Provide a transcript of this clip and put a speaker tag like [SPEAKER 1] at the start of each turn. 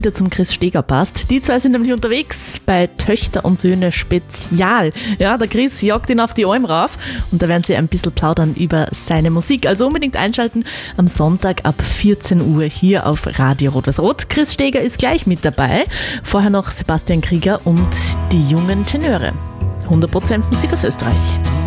[SPEAKER 1] der zum Chris Steger passt. Die zwei sind nämlich unterwegs bei Töchter und Söhne Spezial. Ja, der Chris jagt ihn auf die Alm rauf und da werden sie ein bisschen plaudern über seine Musik. Also unbedingt einschalten am Sonntag ab 14 Uhr hier auf Radio Rot-Weiß-Rot. Chris Steger ist gleich mit dabei. Vorher noch Sebastian Krieger und die jungen Tenöre. 100% Musik aus Österreich.